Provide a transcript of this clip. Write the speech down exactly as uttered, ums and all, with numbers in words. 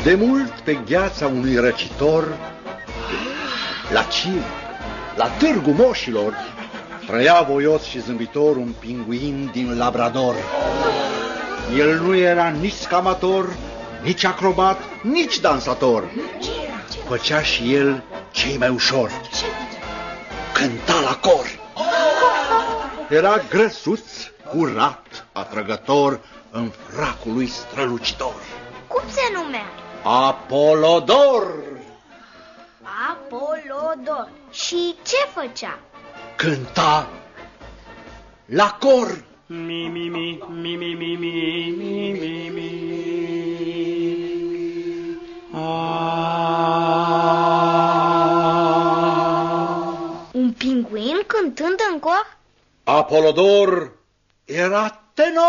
De mult pe gheața unui răcitor, la Cim, la Târgu Moșilor, trăia voios și zâmbitor un pinguin din Labrador. El nu era nici scamator, nici acrobat, nici dansator. Făcea și el ce mai ușor: cânta la cor. Era grăsuț, curat, atrăgător, în fracul lui strălucitor. Cum se numea? Apolodor. Apolodor. Și ce făcea? Cânta la cor. Mi, mi, mi, mi, mi, mi, mi, mi, mi, mi. Un pinguin cântând în cor? Apolodor era tenor.